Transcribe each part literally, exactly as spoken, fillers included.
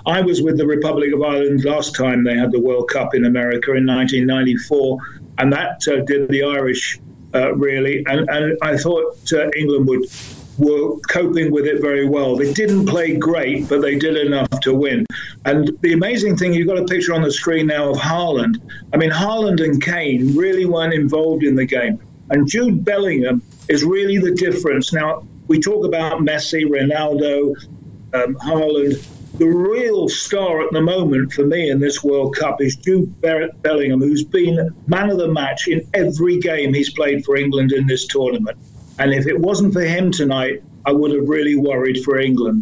I was with the Republic of Ireland last time they had the World Cup in America in nineteen ninety-four, and that uh, did the Irish uh, really. And, and I thought uh, England would were coping with it very well. They didn't play great, but they did enough to win. And the amazing thing, you've got a picture on the screen now of Haaland. I mean, Haaland and Kane really weren't involved in the game. And Jude Bellingham is really the difference. Now, we talk about Messi, Ronaldo, um, Haaland. The real star at the moment for me in this World Cup is Jude Bellingham, who's been man of the match in every game he's played for England in this tournament. And if it wasn't for him tonight, I would have really worried for England.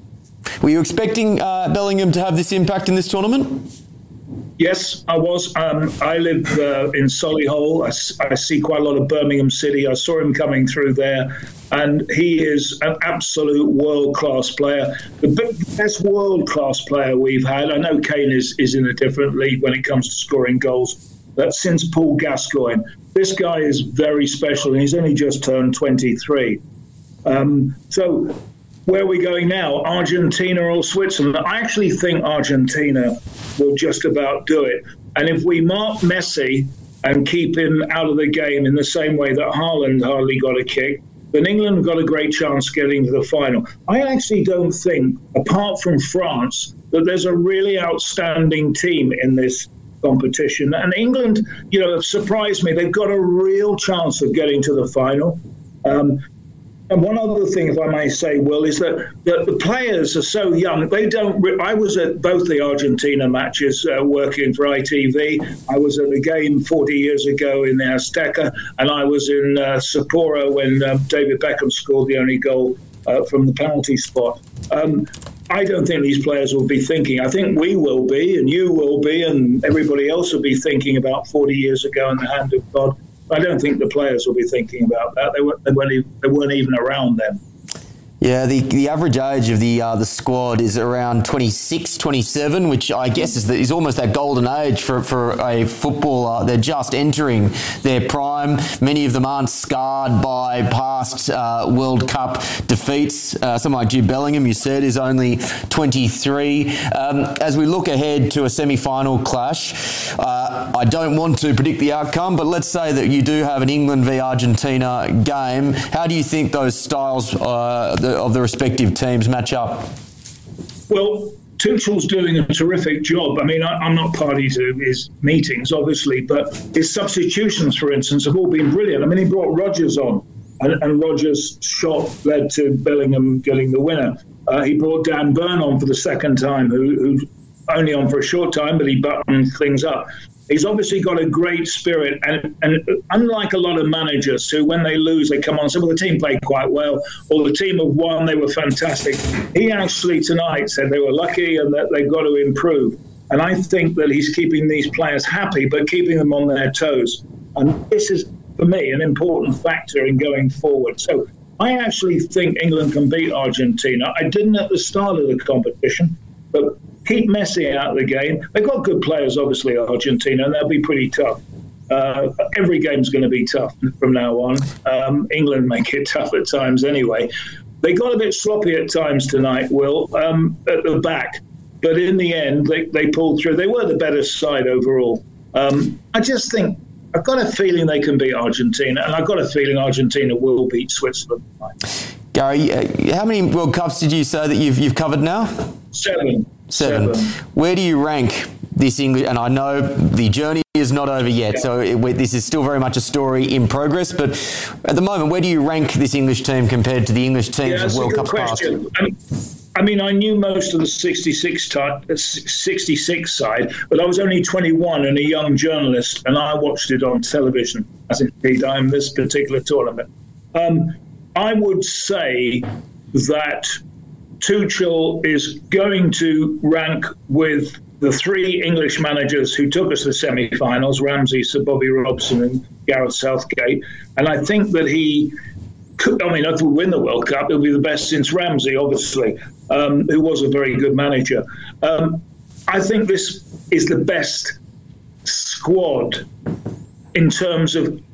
Were you expecting uh, Bellingham to have this impact in this tournament? Yes, I was. Um, I live uh, in Solihull. I, I see quite a lot of Birmingham City. I saw him coming through there, and he is an absolute world-class player. The best world-class player we've had. I know Kane is, is in a different league when it comes to scoring goals, but since Paul Gascoigne, this guy is very special, and he's only just turned twenty-three. Um, so where are we going now? Argentina or Switzerland? I actually think Argentina will just about do it. And if we mark Messi and keep him out of the game in the same way that Haaland hardly got a kick, then England have got a great chance getting to the final. I actually don't think, apart from France, that there's a really outstanding team in this competition. And England, you know, have surprised me. They've got a real chance of getting to the final. Um, and one other thing, if I may say, Will, is that, that the players are so young. They don't. Re- I was at both the Argentina matches uh, working for I T V. I was at the game forty years ago in the Azteca, and I was in uh, Sapporo when uh, David Beckham scored the only goal uh, from the penalty spot. Um, I don't think these players will be thinking. I think we will be, and you will be, and everybody else will be thinking about forty years ago in the hand of God. I don't think the players will be thinking about that. They weren't, they weren't, even, they weren't even around then. Yeah, the, the average age of the uh, the squad is around twenty-six, twenty-seven, which I guess is, the, is almost that golden age for, for a footballer. They're just entering their prime. Many of them aren't scarred by past uh, World Cup defeats. Uh, someone like Jude Bellingham, you said, is only twenty-three. Um, as we look ahead to a semi-final clash, uh, I don't want to predict the outcome, but let's say that you do have an England v Argentina game. How do you think those styles uh, the of the respective teams match up? Well, Tuchel's doing a terrific job. I mean, I, I'm not party to his meetings, obviously, but his substitutions, for instance, have all been brilliant. I mean, he brought Rodgers on, and, and Rodgers' shot led to Bellingham getting the winner. Uh, he brought Dan Burn on for the second time, who, who's only on for a short time, but he buttoned things up. He's obviously got a great spirit, and, and unlike a lot of managers who, when they lose, they come on and say, well, the team played quite well, or the team have won, they were fantastic. He actually tonight said they were lucky and that they've got to improve. And I think that he's keeping these players happy, but keeping them on their toes. And this is, for me, an important factor in going forward. So I actually think England can beat Argentina. I didn't at the start of the competition, but keep Messi out of the game. They've got good players, obviously, Argentina, and they'll be pretty tough. Uh, every game's going to be tough from now on. Um, England make it tough at times anyway. They got a bit sloppy at times tonight, Will, um, at the back. But in the end, they, they pulled through. They were the better side overall. Um, I just think, I've got a feeling they can beat Argentina, and I've got a feeling Argentina will beat Switzerland tonight. Gary, uh, how many World Cups did you say that you've you've covered now? Seven. Seven. Seven. Where do you rank this English? And I know the journey is not over yet, yeah. so it, this is still very much a story in progress. But at the moment, where do you rank this English team compared to the English teams yeah, of World Cups question. past? I mean, I mean, I knew most of the sixty-six, t- sixty-six side, but I was only twenty-one and a young journalist, and I watched it on television, as indeed I am this particular tournament. Um, I would say that Tuchel is going to rank with the three English managers who took us to the semi-finals, Ramsey, Sir Bobby Robson and Gareth Southgate. And I think that he could, I mean, if we win the World Cup, it'll be the best since Ramsey, obviously, um, who was a very good manager. Um, I think this is the best squad in terms of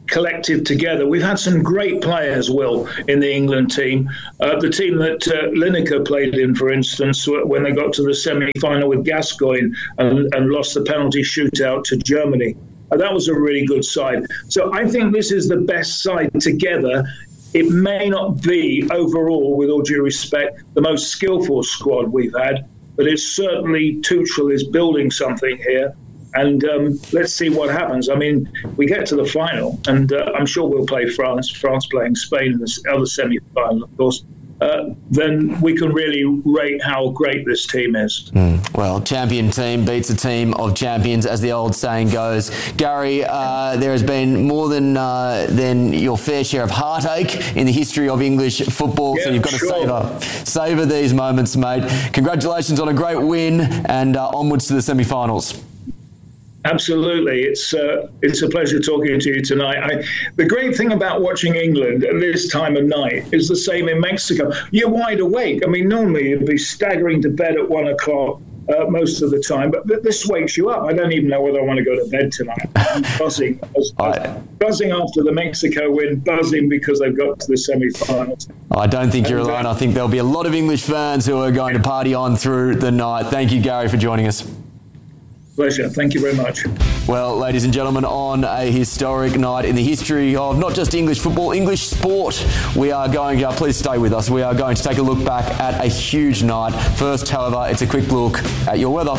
collected together. We've had some great players, Will, in the England team. Uh, the team that uh, Lineker played in, for instance, when they got to the semi-final with Gascoigne and, and lost the penalty shootout to Germany. Uh, that was a really good side. So I think this is the best side together. It may not be overall, with all due respect, the most skillful squad we've had, but it's certainly Tuchel is building something here. And um, let's see what happens. I mean, we get to the final, and uh, I'm sure we'll play France, France playing Spain in the other semi-final, of course. Uh, then we can really rate how great this team is. Mm. Well, champion team beats a team of champions, as the old saying goes. Gary, uh, there has been more than uh, than your fair share of heartache in the history of English football, yeah, so you've got sure. to savour, savour these moments, mate. Congratulations on a great win, and uh, onwards to the semi-finals. Absolutely. It's uh, it's a pleasure talking to you tonight. I, the great thing about watching England at this time of night is the same in Mexico. You're wide awake. I mean, normally you'd be staggering to bed at one o'clock uh, most of the time, but this wakes you up. I don't even know whether I want to go to bed tonight. I'm buzzing. I was, I was buzzing after the Mexico win, buzzing because they've got to the semi-finals. I don't think you're alone. I think there'll be a lot of English fans who are going to party on through the night. Thank you, Gary, for joining us. Pleasure. Thank you very much. Well, ladies and gentlemen, on a historic night in the history of not just English football, English sport, we are going, uh, please stay with us, we are going to take a look back at a huge night. First, however, it's a quick look at your weather.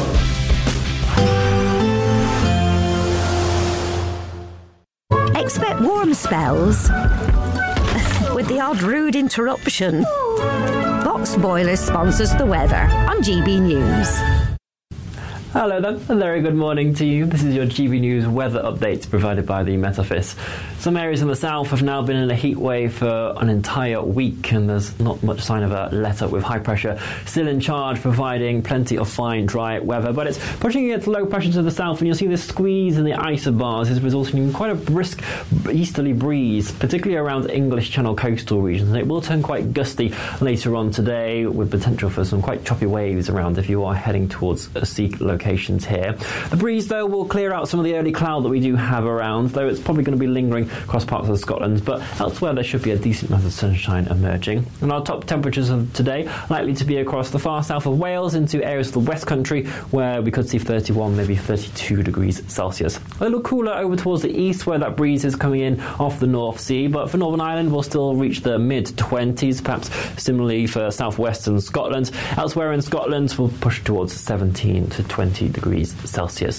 Expect warm spells with the odd rude interruption. Box Boilers sponsors the weather on G B News. Hello then, a very good morning to you. This is your G B News weather update provided by the Met Office. Some areas in the south have now been in a heat wave for an entire week, and there's not much sign of a let-up, with high pressure still in charge, providing plenty of fine, dry weather. But it's pushing its low pressure to the south, and you'll see this squeeze in the isobars is resulting in quite a brisk easterly breeze, particularly around English Channel coastal regions. And it will turn quite gusty later on today, with potential for some quite choppy waves around if you are heading towards sea locations here. The breeze, though, will clear out some of the early cloud that we do have around, though it's probably going to be lingering across parts of Scotland, but elsewhere there should be a decent amount of sunshine emerging. And our top temperatures of today likely to be across the far south of Wales into areas of the West Country, where we could see thirty-one, maybe thirty-two degrees Celsius. A little cooler over towards the east, where that breeze is coming in off the North Sea, but for Northern Ireland we'll still reach the mid-twenties, perhaps similarly for southwestern Scotland. Elsewhere in Scotland we'll push towards seventeen to twenty degrees Celsius.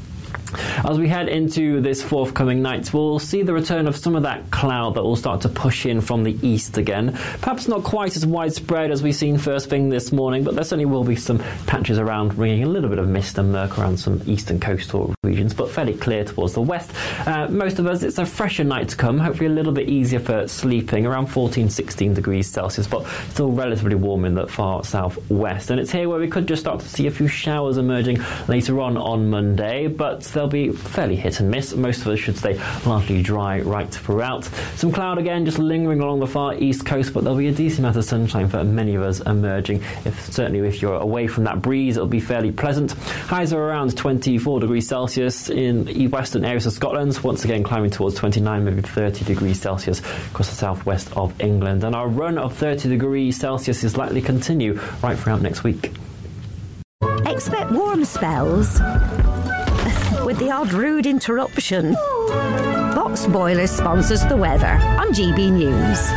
As we head into this forthcoming night, we'll see the return of some of that cloud that will start to push in from the east again. Perhaps not quite as widespread as we've seen first thing this morning, but there certainly will be some patches around, bringing a little bit of mist and murk around some eastern coastal regions, but fairly clear towards the west. Uh, most of us, it's a fresher night to come, hopefully a little bit easier for sleeping, around fourteen, sixteen degrees Celsius, but still relatively warm in the far southwest. And it's here where we could just start to see a few showers emerging later on on Monday, but they'll be fairly hit and miss. Most of us should stay largely dry right throughout. Some cloud again just lingering along the far east coast, but there'll be a decent amount of sunshine for many of us emerging. If certainly if you're away from that breeze, it'll be fairly pleasant. Highs are around twenty-four degrees Celsius in the western areas of Scotland, once again climbing towards twenty-nine, maybe thirty degrees Celsius across the southwest of England. And our run of thirty degrees Celsius is likely to continue right throughout next week. Expect warm spells with the odd rude interruption. Box Boilers sponsors the weather on G B News.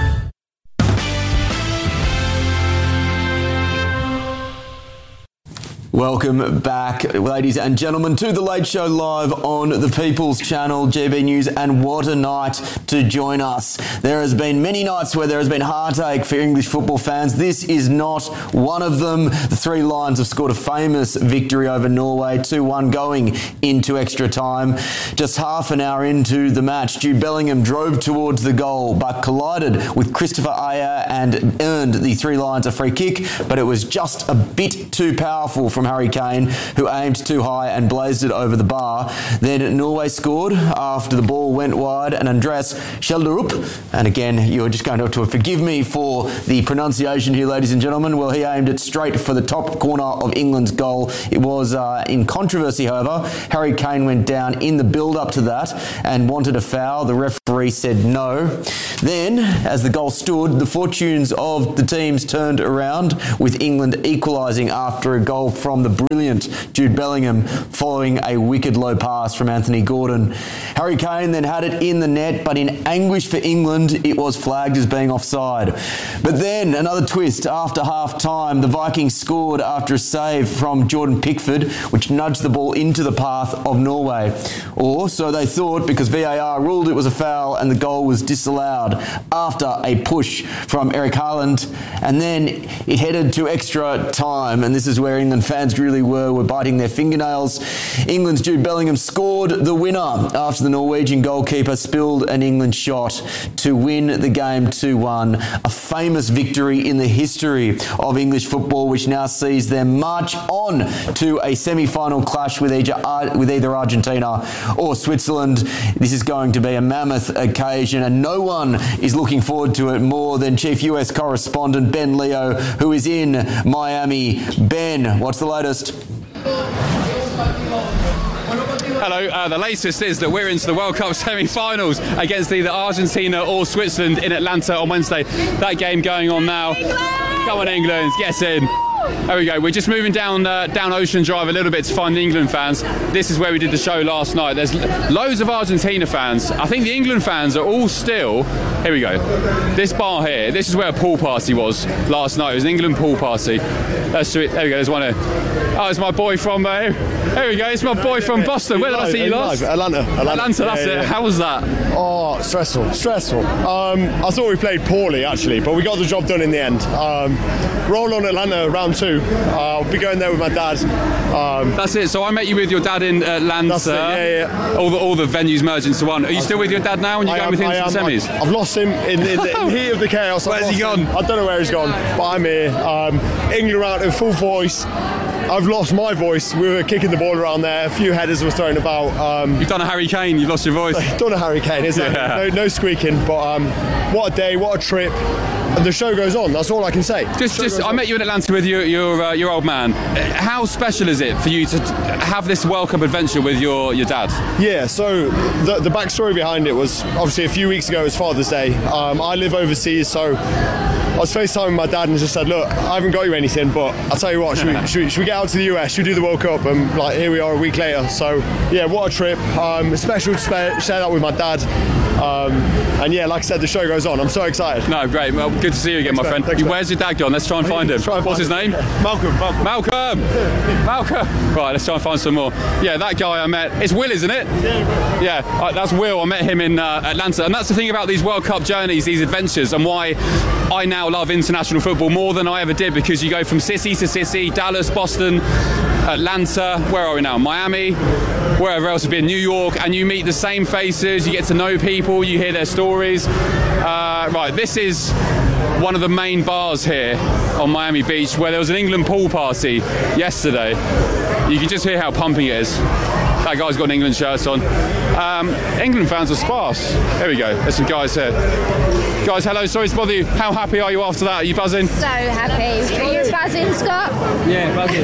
Welcome back, ladies and gentlemen, to The Late Show live on the People's Channel, G B News, and what a night to join us. There has been many nights where there has been heartache for English football fans. This is not one of them. The Three Lions have scored a famous victory over Norway, two one going into extra time. Just half an hour into the match, Jude Bellingham drove towards the goal but collided with Christopher Ajer and earned the Three Lions a free kick, but it was just a bit too powerful from Harry Kane, who aimed too high and blazed it over the bar. Then Norway scored after the ball went wide, and Andreas Schjelderup, and again, you're just going to have to forgive me for the pronunciation here, ladies and gentlemen. Well, he aimed it straight for the top corner of England's goal. It was uh, in controversy, however. Harry Kane went down in the build-up to that and wanted a foul. The referee said no. Then, as the goal stood, the fortunes of the teams turned around, with England equalising after a goal from the brilliant Jude Bellingham following a wicked low pass from Anthony Gordon. Harry Kane then had it in the net, but in anguish for England, it was flagged as being offside. But then, another twist. After half-time, the Vikings scored after a save from Jordan Pickford, which nudged the ball into the path of Norway. Or so they thought, because V A R ruled it was a foul and the goal was disallowed after a push from Eric Haaland. And then it headed to extra time, and this is where England fans really were, were biting their fingernails. England's Jude Bellingham scored the winner after the Norwegian goalkeeper spilled an England shot to win the game two one. A famous victory in the history of English football, which now sees them march on to a semi-final clash with either, with either Argentina or Switzerland. This is going to be a mammoth occasion, and no one is looking forward to it more than Chief U S correspondent Ben Leo, who is in Miami. Ben, what's the latest? Hello, uh, the latest is that we're into the World Cup semi-finals against either Argentina or Switzerland in Atlanta on Wednesday. That game going on now. Come on, England, get in. There we go. We're just moving down uh, down Ocean Drive a little bit to find the England fans. This is where we did the show last night. There's loads of Argentina fans. I think the England fans are all still... Here we go. This bar here, this is where a pool party was last night. It was an England pool party. That's it. There we go. There's one here. Oh, it's my boy from... Uh, here we go. It's my boy from Boston. Where did I see you last? Atlanta. Atlanta, Atlanta, that's yeah, yeah. it. How was that? Oh, stressful. Stressful. Um, I thought we played poorly, actually, but we got the job done in the end. Um, roll on Atlanta round two. Uh, I'll be going there with my dad. Um, That's it. So I met you with your dad in Atlanta. That's it, yeah, yeah. All the all the venues merged into one. Are you still with your dad now? And you're I going am, with him I to the am, semis? I, I've lost him in, in, the, in the heat of the chaos. I've Where's he lost him. gone? I don't know where he's gone, but I'm here. Um, England are out in full voice. I've lost my voice. We were kicking the ball around there. A few headers were thrown about. Um, You've done a Harry Kane. You've lost your voice. done a Harry Kane, isn't Yeah. it? No, no squeaking. But um, what a day! What a trip! And the show goes on. That's all I can say. Just, just. I met you in Atlanta with your your, uh, your old man. How special is it for you to t- have this World Cup adventure with your, your dad? Yeah. So the the backstory behind it was obviously a few weeks ago. It was Father's Day. Um, I live overseas, so I was FaceTiming my dad and just said, "Look, I haven't got you anything, but I'll tell you what. Should we, should we, should we get out to the U S? Should we do the World Cup?" And like here we are a week later. So yeah, what a trip. Um, it's special to share, share that with my dad. Um, and yeah, like I said, the show goes on. I'm so excited. No, great. Well, good to see you again, Thanks, my friend. man. Thanks, Where's your dad gone? Let's try and find him. Try and What's find his him. name? Malcolm. Malcolm. Malcolm. Malcolm. Right, let's try and find some more. Yeah, that guy I met. It's Will, isn't it? Yeah. Yeah, uh, that's Will. I met him in uh, Atlanta. And that's the thing about these World Cup journeys, these adventures, and why I now love international football more than I ever did, because you go from city to city, Dallas, Boston, Atlanta, where are we now? Miami, wherever else would be in New York, and you meet the same faces, you get to know people, you hear their stories. Uh, right, this is one of the main bars here on Miami Beach, where there was an England pool party yesterday. You can just hear how pumping it is. That guy's got an England shirt on. Um, England fans are sparse. There we go. There's some guys here. Guys, hello. Sorry to bother you. How happy are you after that? Are you buzzing? So happy. Are you buzzing, Scott? Yeah, buzzing.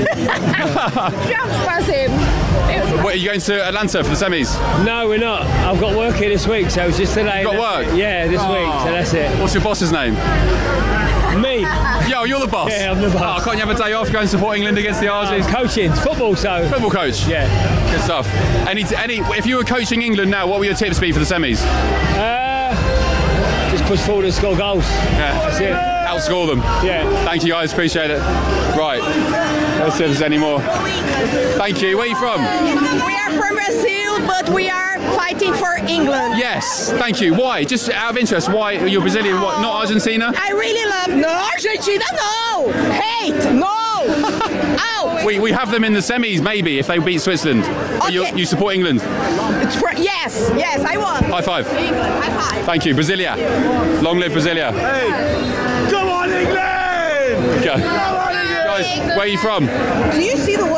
Just buzzing. What, are you going to Atlanta for the semis? No, we're not. I've got work here this week, so it's just today. You got work? Yeah, this Oh. week, so that's it. What's your boss's name? Me. Yo, you're the boss. Yeah, I'm the boss. Oh, can't you have a day off going to support England against the Aussies? Coaching, football, so. Football coach. Yeah. Good stuff. Any, any, if you were coaching England now, what would your tips be for the semis? Uh, just push forward and score goals. Yeah. That's it. Outscore them. Yeah. Thank you, guys. Appreciate it. Right. Let's see if there's any more. Thank you. Where are you from? We are from Brazil, but we are fighting for England. Yes. Thank you. Why? Just out of interest, why you're Brazilian? What? Not Argentina? I really love. No, Argentina, no. Hate, no. Ow. We, we have them in the semis, maybe, if they beat Switzerland. But you, Okay. you support England. It's for, yes, yes, I won. High five. England, high five. Thank you. Brasilia. Long live Brasilia. Hey, come on, England! Okay. Guys, where are you from? Do you see the woman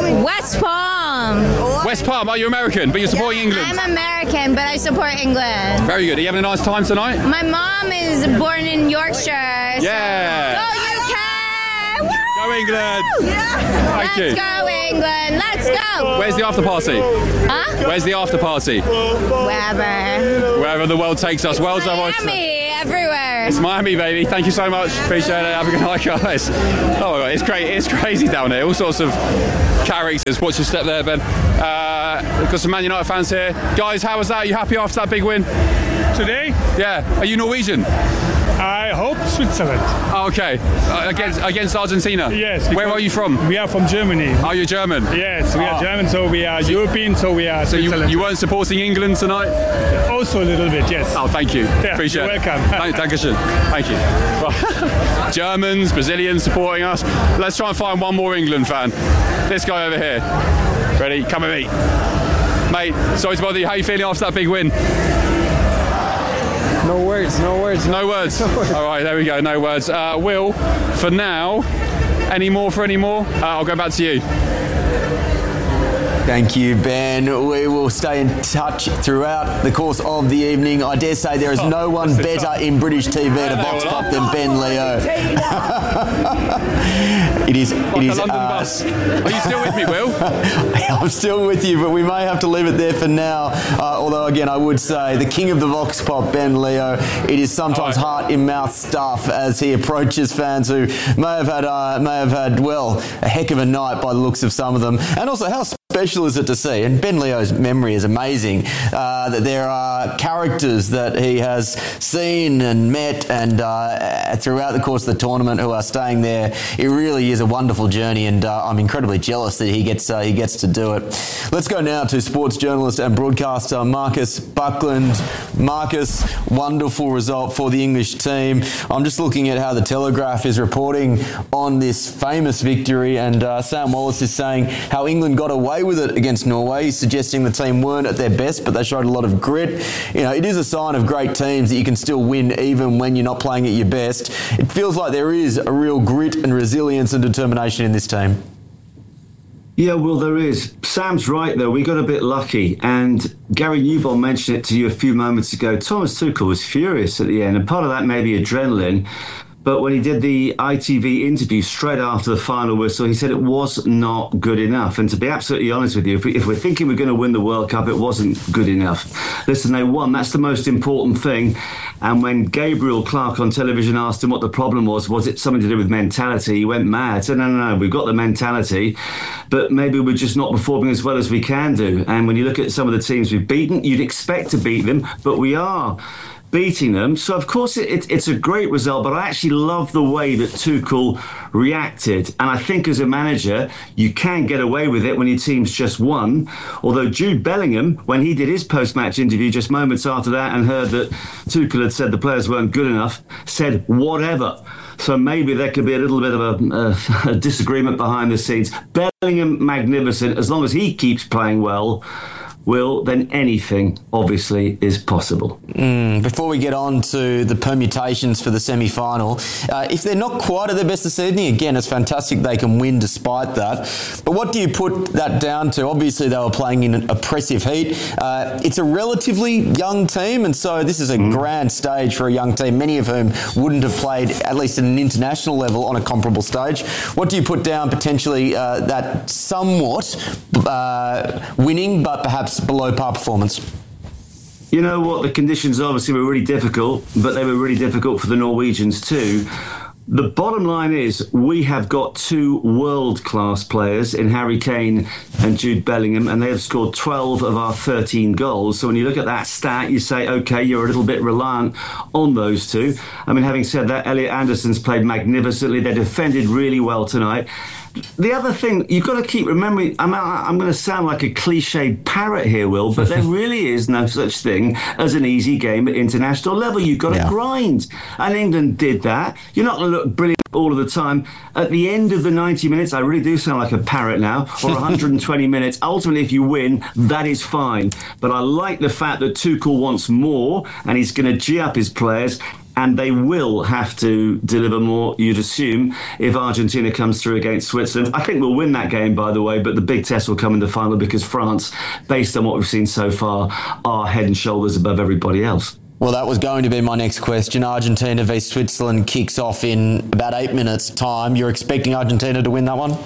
West Palm. West Palm, are you American? But you're supporting England? I'm American, but I support England. Very good. Are you having a nice time tonight? My mom is born in Yorkshire. Yeah. So go U K! Woo! Go England! Yeah. Thank Let's you. go England! Let's go! Where's the after party? Huh? Where's the after party? Wherever. Wherever the world takes us. Well done. Miami, everywhere. It's Miami, baby. Thank you so much. Appreciate it. Have a good night, guys. Oh my God, it's great. It's crazy down here. All sorts of characters. Watch your step there, Ben. Uh, we've got some Man United fans here. Guys, how was that? Are you happy after that big win? Today? Yeah. Are you Norwegian? I hope Switzerland. Oh, okay. Uh, against against Argentina? Yes. Where are you from? We are from Germany. Are you German? Yes, we oh. are German, so we are European, so we are So you, Switzerland. you weren't supporting England tonight? Also a little bit, yes. Oh, thank you. Yeah, Appreciate you're it. welcome. Thank, Dankeschön. Thank you. Germans, Brazilians supporting us. Let's try and find one more England fan. This guy over here. Ready? Come with me. Mate, sorry to bother you. How are you feeling after that big win? No words, no words. No words. All right, there we go. No words. Uh, Will, for now, any more for any more? Uh, I'll go back to you. Thank you, Ben. We will stay in touch throughout the course of the evening. I dare say there is no one better in British T V to Vox Pop than Ben Leo. It is. Like it is. a London Uh, bus. Are you still with me, Will? I'm still with you, but we may have to leave it there for now. Uh, although, again, I would say the king of the Vox Pop, Ben Leo. It is sometimes right. heart in mouth stuff as he approaches fans who may have had, uh, may have had, well, a heck of a night by the looks of some of them, and also how special is it to see, and Ben Leo's memory is amazing, uh, that there are characters that he has seen and met and uh, throughout the course of the tournament who are staying there. It really is a wonderful journey, and uh, I'm incredibly jealous that he gets uh, he gets to do it. Let's go now to sports journalist and broadcaster Marcus Buckland. Marcus, wonderful result for the English team. I'm just looking at how the Telegraph is reporting on this famous victory, and uh, Sam Wallace is saying how England got away with it against Norway. He's suggesting the team weren't at their best, but they showed a lot of grit. You know, it is a sign of great teams that you can still win even when you're not playing at your best. It feels like there is a real grit and resilience and determination in this team. Yeah, well, there is. Sam's right, though. We got a bit lucky. And Gary Newbold mentioned it to you a few moments ago. Thomas Tuchel was furious at the end, and part of that may be adrenaline. But when he did the I T V interview straight after the final whistle, he said it was not good enough. And to be absolutely honest with you, if, we, if we're thinking we're going to win the World Cup, it wasn't good enough. Listen, they won. That's the most important thing. And when Gabriel Clark on television asked him what the problem was, was it something to do with mentality? He went mad. Said, no, no, no, we've got the mentality, but maybe we're just not performing as well as we can do. And when you look at some of the teams we've beaten, you'd expect to beat them, but we are beating them. So, of course, it, it, it's a great result, but I actually love the way that Tuchel reacted. And I think as a manager, you can get away with it when your team's just won. Although Jude Bellingham, when he did his post-match interview just moments after that and heard that Tuchel had said the players weren't good enough, said whatever. So maybe there could be a little bit of a, a, a disagreement behind the scenes. Bellingham, magnificent. As long as he keeps playing well, Will, then anything, obviously, is possible. Mm, before we get on to the permutations for the semi-final, uh, if they're not quite at their best this evening, again, it's fantastic they can win despite that. But what do you put that down to? Obviously, they were playing in an oppressive heat. Uh, it's a relatively young team, and so this is a mm. grand stage for a young team, many of whom wouldn't have played, at least at an international level, on a comparable stage. What do you put down potentially uh, that somewhat uh, winning, but perhaps below par performance? You know what? The conditions obviously were really difficult, but they were really difficult for the Norwegians too. The bottom line is we have got two world-class players in Harry Kane and Jude Bellingham, and they have scored twelve of our thirteen goals. So when you look at that stat, you say, OK, you're a little bit reliant on those two. I mean, having said that, Elliot Anderson's played magnificently. They defended really well tonight. The other thing, you've got to keep remembering, I'm, I'm going to sound like a cliched parrot here, Will, but there really is no such thing as an easy game at international level. You've got to yeah. grind. And England did that. You're not going to look brilliant all of the time. At the end of the ninety minutes, I really do sound like a parrot now, or one hundred twenty minutes. Ultimately, if you win, that is fine. But I like the fact that Tuchel wants more, and he's going to G up his players. and they will have to deliver more, you'd assume, if Argentina comes through against Switzerland. I think we'll win that game, by the way, but the big test will come in the final because France, based on what we've seen so far, are head and shoulders above everybody else. Well, that was going to be my next question. Argentina v Switzerland kicks off in about eight minutes' time. You're expecting Argentina to win that one?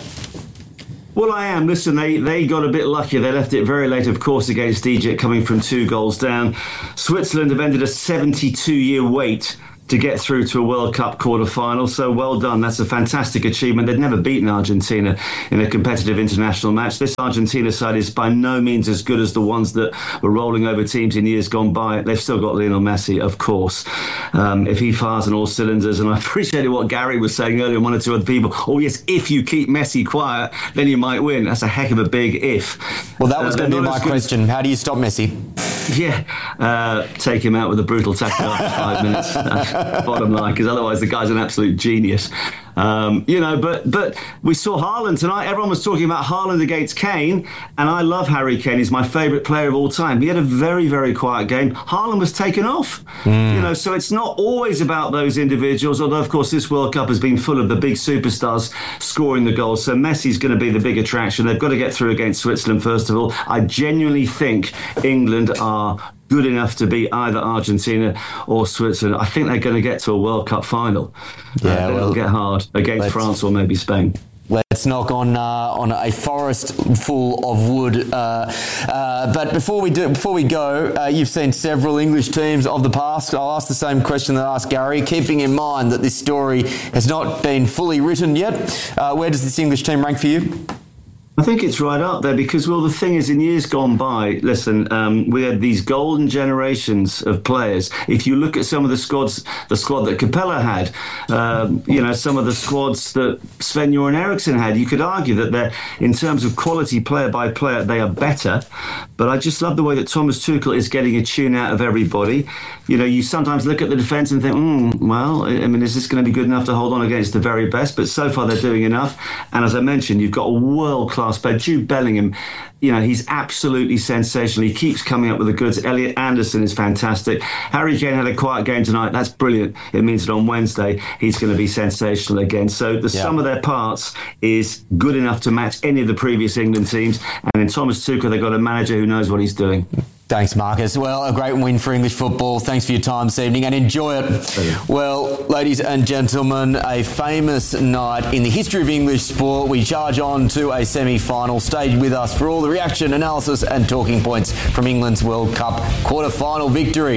Well, I am. Listen, they, they got a bit lucky. They left it very late, of course, against Egypt, coming from two goals down. Switzerland have ended a seventy-two year wait to get through to a World Cup quarter-final. So well done. That's a fantastic achievement. They'd never beaten Argentina in a competitive international match. This Argentina side is by no means as good as the ones that were rolling over teams in years gone by. They've still got Lionel Messi, of course. Um, if he fires on all cylinders, and I appreciated what Gary was saying earlier and one or two other people, oh yes, if you keep Messi quiet, then you might win. That's a heck of a big if. Well, that was uh, going to be my question. How do you stop Messi? Yeah, uh, take him out with a brutal tackle after five minutes. That's bottom line, because otherwise the guy's an absolute genius. Um, you know, but but we saw Haaland tonight. Everyone was talking about Haaland against Kane, and I love Harry Kane. He's my favourite player of all time. He had a very, very quiet game. Haaland was taken off. Mm. You know, so it's not always about those individuals, although, of course, this World Cup has been full of the big superstars scoring the goals. So Messi's going to be the big attraction. They've got to get through against Switzerland, first of all. I genuinely think England are good enough to beat either Argentina or Switzerland. I think they're going to get to a World Cup final. Yeah, uh, well, it'll get hard against France or maybe Spain. Let's knock on uh, on a forest full of wood. Uh, uh, but before we do, before we go, uh, you've seen several English teams of the past. I'll ask the same question that I asked Gary, keeping in mind that this story has not been fully written yet. Uh, where does this English team rank for you? I think it's right up there because, well, the thing is, in years gone by, listen, um, we had these golden generations of players. If you look at some of the squads, the squad that Capella had, um, you know, some of the squads that Sven-Göran Eriksson had, you could argue that they're, in terms of quality player by player, they are better. But I just love the way that Thomas Tuchel is getting a tune out of everybody. You know, you sometimes look at the defence and think, mm, well, I mean, is this going to be good enough to hold on against the very best? But so far, they're doing enough. And as I mentioned, you've got a world-class player. Jude Bellingham, you know, he's absolutely sensational. He keeps coming up with the goods. Elliot Anderson is fantastic. Harry Kane had a quiet game tonight. That's brilliant. It means that on Wednesday, he's going to be sensational again. So the yeah. sum of their parts is good enough to match any of the previous England teams. And in Thomas Tuchel, they've got a manager who knows what he's doing. Thanks, Marcus. Well, a great win for English football. Thanks for your time this evening and enjoy it. Well, ladies and gentlemen, a famous night in the history of English sport. We charge on to a semi-final. Stay with us for all the reaction, analysis and talking points from England's World Cup quarter-final victory.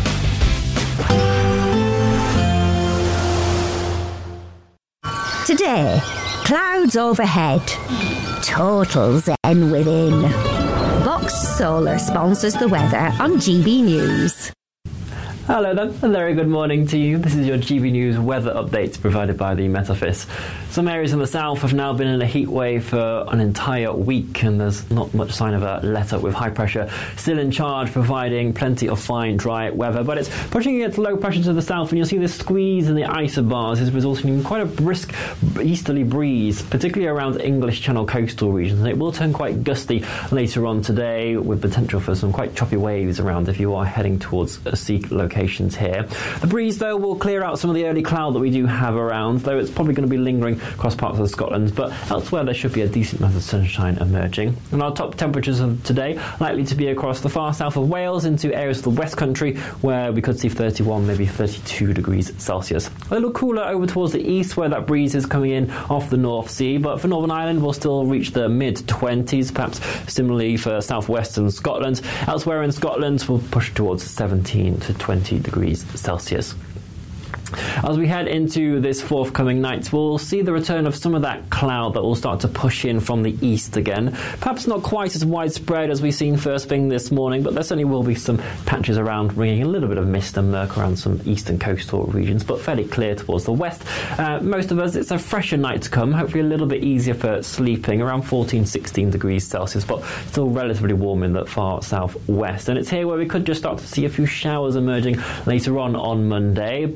Today, clouds overhead, total zen within. Box Solar sponsors the weather on G B News. Hello then, a very good morning to you. This is your G B News weather updates provided by the Met Office. Some areas in the south have now been in a heat wave for an entire week, and there's not much sign of a let-up, with high pressure still in charge, providing plenty of fine, dry weather. But it's pushing it to low pressure to the south, and you'll see this squeeze in the isobars is resulting in quite a brisk easterly breeze, particularly around English Channel coastal regions. And it will turn quite gusty later on today, with potential for some quite choppy waves around if you are heading towards a sea locations here. The breeze, though, will clear out some of the early cloud that we do have around, though it's probably going to be lingering across parts of Scotland, but elsewhere there should be a decent amount of sunshine emerging. And our top temperatures of today likely to be across the far south of Wales into areas of the West Country, where we could see thirty-one, maybe thirty-two degrees Celsius. A little cooler over towards the east, where that breeze is coming in off the North Sea, but for Northern Ireland we'll still reach the mid-twenties, perhaps similarly for southwestern Scotland. Elsewhere in Scotland we'll push towards seventeen to twenty degrees Celsius. As we head into this forthcoming night, we'll see the return of some of that cloud that will start to push in from the east again. Perhaps not quite as widespread as we've seen first thing this morning, but there certainly will be some patches around, bringing a little bit of mist and murk around some eastern coastal regions, but fairly clear towards the west. Uh, most of us, it's a fresher night to come, hopefully a little bit easier for sleeping, around fourteen, sixteen degrees Celsius, but still relatively warm in the far southwest. And it's here where we could just start to see a few showers emerging later on on Monday, but they'll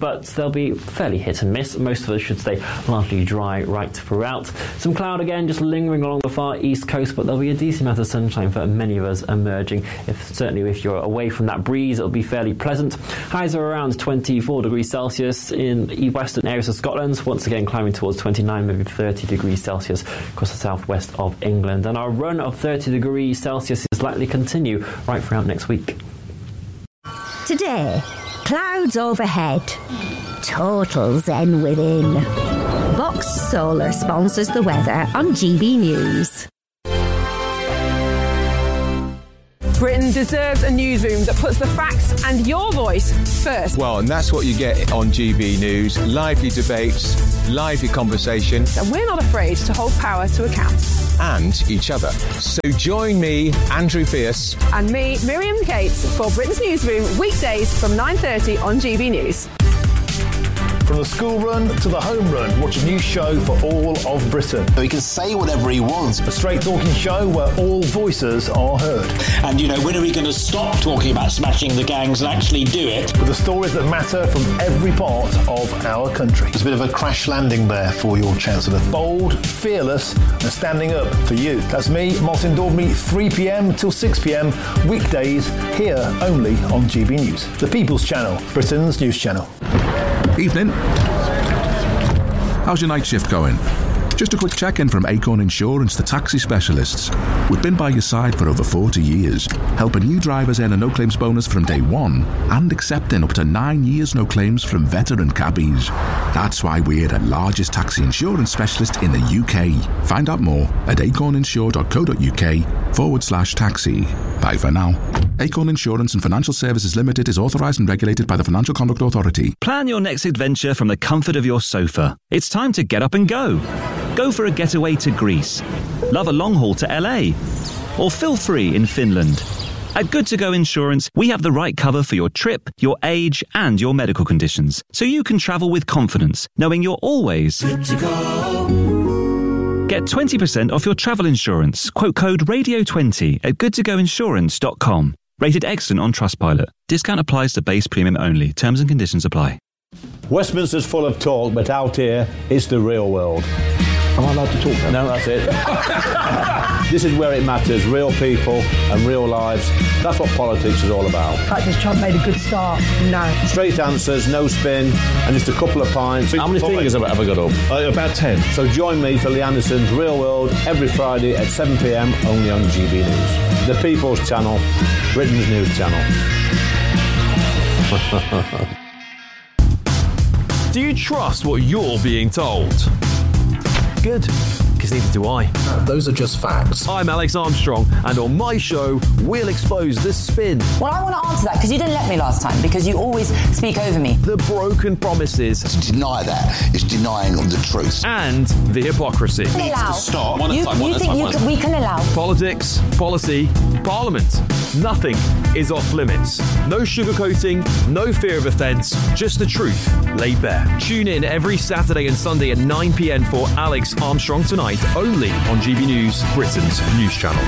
they'll be fairly hit and miss. Most of us should stay largely dry right throughout. Some cloud again just lingering along the far east coast, but there'll be a decent amount of sunshine for many of us emerging. If certainly if you're away from that breeze, it'll be fairly pleasant. Highs are around twenty-four degrees Celsius in the western areas of Scotland, once again climbing towards twenty-nine, maybe thirty degrees Celsius across the southwest of England. And our run of thirty degrees Celsius is likely to continue right throughout next week. Today, clouds overhead, total zen within. Box Solar sponsors the weather on G B News. Britain deserves a newsroom that puts the facts and your voice first. Well, and that's what you get on G B News. Lively debates, lively conversation. And we're not afraid to hold power to account. And each other. So join me, Andrew Pierce. And me, Miriam Cates, for Britain's Newsroom, weekdays from nine thirty on G B News. From the school run to the home run, watch a new show for all of Britain. So he can say whatever he wants. A straight talking show where all voices are heard. And, you know, when are we going to stop talking about smashing the gangs and actually do it? With the stories that matter from every part of our country. There's a bit of a crash landing there for your Chancellor. Bold, fearless and standing up for you. That's me, Martin Daubney, three p.m. till six p.m. weekdays here only on G B News. The People's Channel, Britain's news channel. Evening. How's your night shift going? Just a quick check-in from Acorn Insurance, the taxi specialists. We've been by your side for over forty years, helping new drivers earn a no-claims bonus from day one and accepting up to nine years no claims from veteran cabbies. That's why we're the largest taxi insurance specialist in the U K. Find out more at acorninsure.co.uk forward slash taxi. Bye for now. Acorn Insurance and Financial Services Limited is authorised and regulated by the Financial Conduct Authority. Plan your next adventure from the comfort of your sofa. It's time to get up and go. Go for a getaway to Greece. Love a long haul to L A. Or feel free in Finland. At Good To Go Insurance, we have the right cover for your trip, your age, and your medical conditions, so you can travel with confidence, knowing you're always good to go. Get twenty percent off your travel insurance. Quote code radio twenty at good to go insurance dot com. Rated excellent on Trustpilot. Discount applies to base premium only. Terms and conditions apply. Westminster's full of talk, but out here, it's the real world. Am I allowed to talk now? No, that's it. This is where it matters. Real people and real lives. That's what politics is all about. In fact, has Trump made a good start? No. Straight answers, no spin, and just a couple of pints. How many fingers have I ever got up? Uh, about ten. So join me for Lee Anderson's Real World every Friday at seven p.m. only on G B News. The People's Channel, Britain's news channel. Do you trust what you're being told? Good, because neither do I. No, those are just facts. I'm Alex Armstrong, and on my show, we'll expose the spin. Well, I want to answer that, because you didn't let me last time, because you always speak over me. The broken promises. To deny that is denying the truth. And the hypocrisy. Needs allow. to stop. One you time, you think you can, we can allow. Politics, policy, parliament. Nothing is off limits. No sugarcoating, no fear of offence, just the truth laid bare. Tune in every Saturday and Sunday at nine p.m. for Alex Armstrong Tonight, only on G B News, Britain's news channel.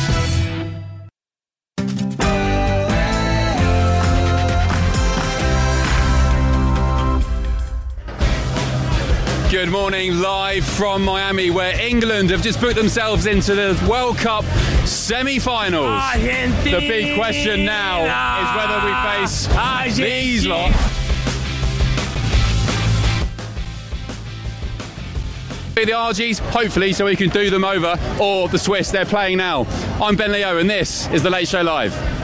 Good morning, live from Miami, where England have just put themselves into the World Cup semi-finals. Argentina. The big question now is whether we face Argentina. these lot. The R Gs, hopefully, so we can do them over, or the Swiss, they're playing now. I'm Ben Leo, and this is The Late Show Live.